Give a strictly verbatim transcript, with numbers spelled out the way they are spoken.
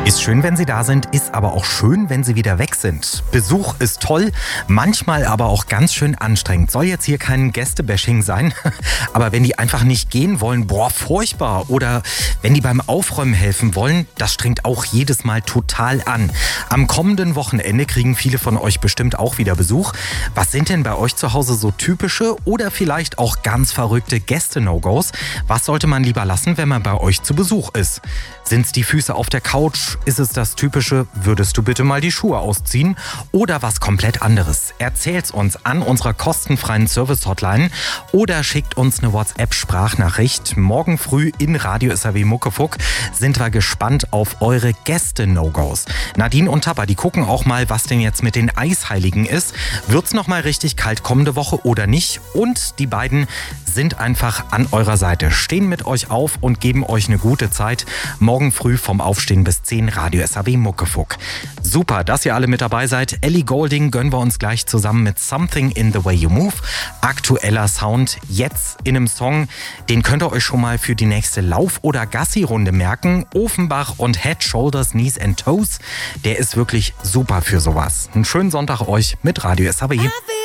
Ist schön, wenn sie da sind, ist aber auch schön, wenn sie wieder weg sind. Besuch ist toll, manchmal aber auch ganz schön anstrengend. Soll jetzt hier kein Gästebashing sein, aber wenn die einfach nicht gehen wollen, boah, furchtbar. Oder wenn die beim Aufräumen helfen wollen, das strengt auch jedes Mal total an. Am kommenden Wochenende kriegen viele von euch bestimmt auch wieder Besuch. Was sind denn bei euch zu Hause so typische oder vielleicht auch ganz verrückte Gäste-No-Gos? Was sollte man lieber lassen, wenn man bei euch zu Besuch ist? Sind's die Füße auf der Couch? Ist es das typische, würdest du bitte mal die Schuhe ausziehen? Oder was komplett anderes? Erzählt's uns an unserer kostenfreien Service-Hotline oder schickt uns eine WhatsApp-Sprachnachricht. Morgen früh in Radio S R W Muckefuck sind wir gespannt auf eure Gäste-No-Gos. Nadine und Tapper, die gucken auch mal, was denn jetzt mit den Eisheiligen ist. Wird's noch mal richtig kalt kommende Woche oder nicht? Und die beiden sind einfach an eurer Seite, stehen mit euch auf und geben euch eine gute Zeit. Morgen früh vom Aufstehen bis zehn Radio S R W Muckefuck. Super, dass ihr alle mit dabei seid. Ellie Goulding gönnen wir uns gleich zusammen mit Something in the Way You Move. Aktueller Sound jetzt in einem Song, den könnt ihr euch schon mal für die nächste Lauf- oder Gassi-Runde merken. Offenbach und Head, Shoulders, Knees and Toes. Der ist wirklich super für sowas. Einen schönen Sonntag euch mit Radio S R W.